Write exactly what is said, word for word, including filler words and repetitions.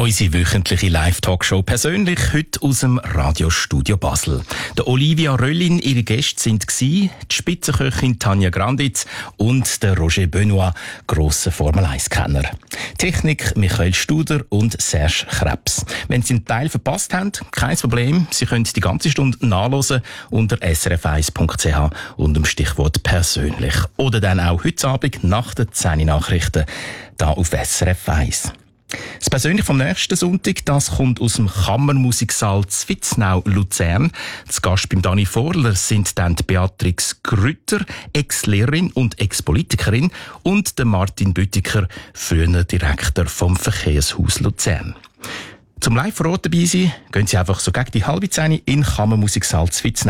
Unsere wöchentliche Live-Talkshow persönlich heute aus dem Radiostudio Basel. Der Olivia Röllin, ihre Gäste sind gsi, die Spitzenköchin Tanja Granditz und der Roger Benoit, grosser Formel eins Kenner. Technik Michael Studer und Serge Krebs. Wenn Sie einen Teil verpasst haben, kein Problem. Sie können die ganze Stunde nachhören unter s r f eins punkt c h und dem Stichwort persönlich. Oder dann auch heute Abend nach den zehn Nachrichten da auf S R F eins. Das Persönliche vom nächsten Sonntag, das kommt aus dem Kammermusiksaal Zwitznau, Luzern. Zu Gast beim Dani Vorler sind dann die Beatrix Grütter, Ex-Lehrerin und Ex-Politikerin, und der Martin Büttiker, früher Direktor vom Verkehrshaus Luzern. Zum live vor Ort dabei sein, gehen Sie einfach so gegen die halbe Zehn in den Kammermusiksaal Zwitznau.